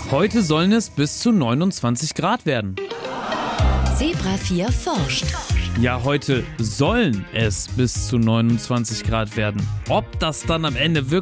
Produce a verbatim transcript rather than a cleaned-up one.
Heute sollen es bis zu neunundzwanzig Grad werden. Zebra vier forscht. Ja, heute sollen es bis zu neunundzwanzig Grad werden. Ob das dann am Ende wirklich